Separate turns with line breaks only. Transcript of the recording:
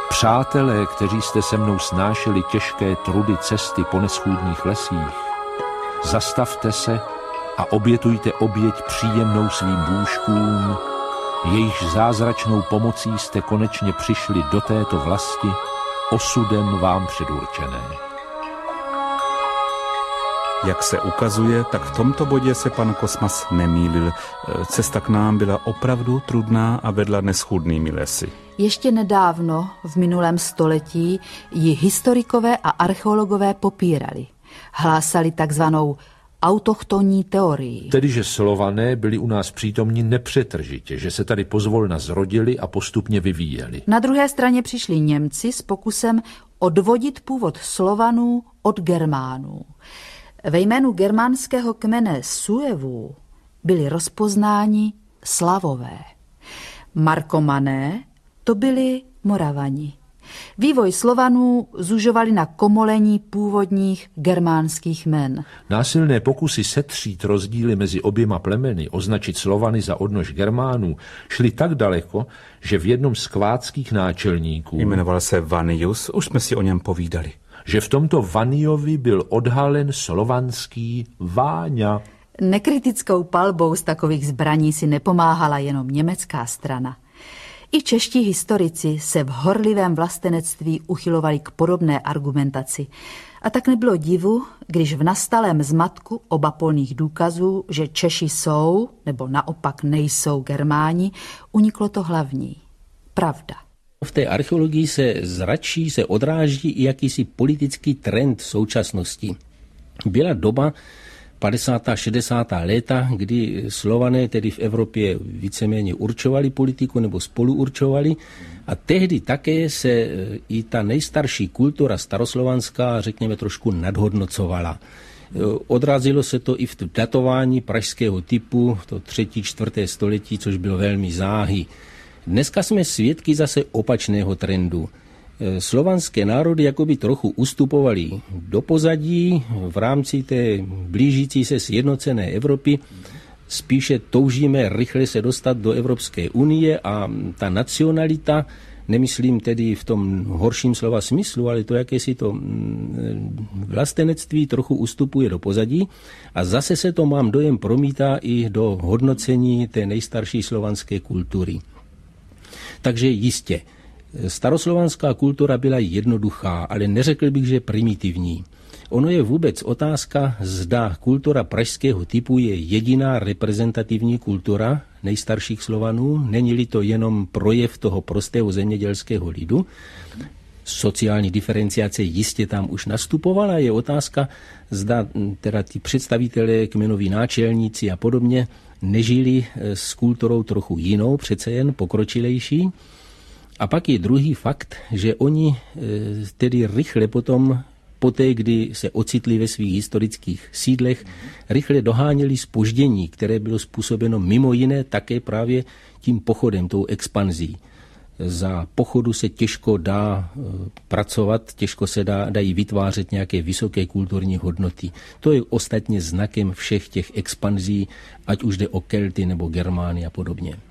Přátelé, kteří jste se mnou snášeli těžké trudy cesty po neschůdných lesích, zastavte se a obětujte oběť příjemnou svým bůžkům, jejichž zázračnou pomocí jste konečně přišli do této vlasti, osudem vám předurčené.
Jak se ukazuje, tak v tomto bodě se pan Kosmas nemýlil. Cesta k nám byla opravdu trudná a vedla neschůdnými lesy.
Ještě nedávno, v minulém století, ji historikové a archeologové popírali. Hlásali takzvanou autochtonní teorii.
Tedy, že Slované byli u nás přítomni nepřetržitě, že se tady pozvolna zrodili a postupně vyvíjeli.
Na druhé straně přišli Němci s pokusem odvodit původ Slovanů od Germánů. Ve jménu germánského kmene Suevů byli rozpoznáni Slavové. Markomané to byli Moravani. Vývoj Slovanů zužovali na komolení původních germánských jmen.
Násilné pokusy setřít rozdíly mezi oběma plemeny, označit Slovany za odnož Germánů, šly tak daleko, že v jednom z kvátských náčelníků,
jmenoval se Vanius, už jsme si o něm povídali,
že v tomto Vaniovi byl odhalen slovanský Váňa.
Nekritickou palbou z takových zbraní si nepomáhala jenom německá strana. I čeští historici se v horlivém vlastenectví uchylovali k podobné argumentaci. A tak nebylo divu, když v nastalém zmatku obapolných důkazů, že Češi jsou, nebo naopak nejsou Germáni, uniklo to hlavní. Pravda.
V té archeologii se zračí, se odráží i jakýsi politický trend současnosti. Byla doba 50. 60. léta, kdy Slované tedy v Evropě víceméně určovali politiku nebo spolu určovali a tehdy také se i ta nejstarší kultura staroslovanská, řekněme, trošku nadhodnocovala. Odrazilo se to i v datování pražského typu, to 3. 4. století, což bylo velmi záhy. Dneska jsme svědky zase opačného trendu. Slovanské národy jakoby trochu ustupovaly do pozadí v rámci té blížící se sjednocené Evropy. Spíše toužíme rychle se dostat do Evropské unie a ta nacionalita, nemyslím tedy v tom horším slova smyslu, ale to jakési to vlastenectví trochu ustupuje do pozadí a zase se to, mám dojem, promítá i do hodnocení té nejstarší slovanské kultury. Takže jistě, staroslovanská kultura byla jednoduchá, ale neřekl bych, že primitivní. Ono je vůbec otázka, zda kultura pražského typu je jediná reprezentativní kultura nejstarších Slovanů, není-li to jenom projev toho prostého zemědělského lidu. Sociální diferenciace jistě tam už nastupovala, je otázka, zda teda ty představitelé, kmenoví náčelníci a podobně nežili s kulturou trochu jinou, přece jen pokročilejší. A pak je druhý fakt, že oni tedy rychle potom, poté, kdy se ocitli ve svých historických sídlech, rychle doháněli zpoždění, které bylo způsobeno mimo jiné také právě tím pochodem, tou expanzí. Za pochodu se těžko dá pracovat, těžko se dají vytvářet nějaké vysoké kulturní hodnoty. To je ostatně znakem všech těch expanzí, ať už jde o Kelty nebo Germány a podobně.